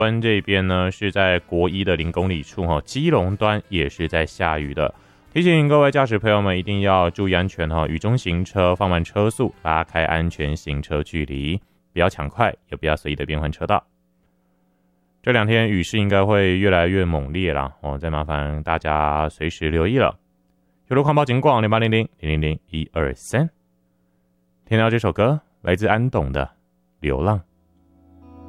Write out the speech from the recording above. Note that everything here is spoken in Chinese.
湾这边呢是在国一的0公里处哈，基隆端也是在下雨的。提醒各位驾驶朋友们一定要注意安全哈，雨中行车放慢车速，拉开安全行车距离，不要抢快，也不要随意的变换车道。这2天雨势应该会越来越猛烈啦再麻烦大家随时留意了。有路况报警广0800-000-123。听到这首歌，来自安董的《流浪》。